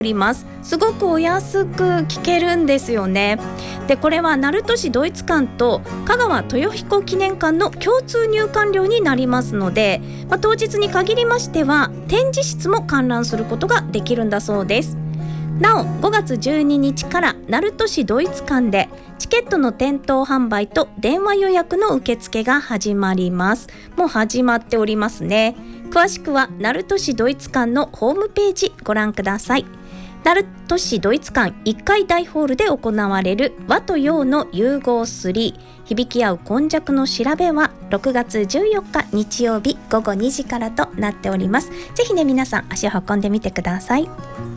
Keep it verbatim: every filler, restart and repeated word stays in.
ります。すごくお安く聞けるんですよね。でこれは鳴門市ドイツ館と香川豊彦記念館の共通入館料になりますので、まあ、当日に限りましては展示室も観覧することができるんだそうです。なおごがつじゅうににちから鳴門市ドイツ館でチケットの店頭販売と電話予約の受付が始まります。もう始まっておりますね。詳しくは鳴門市ドイツ館のホームページご覧ください。鳴門市ドイツ館いっかい大ホールで行われる和と洋の融合スリー響き合う今昔の調べはろくがつじゅうよっか日曜日ごごにじからとなっております。ぜひね皆さん足を運んでみてください。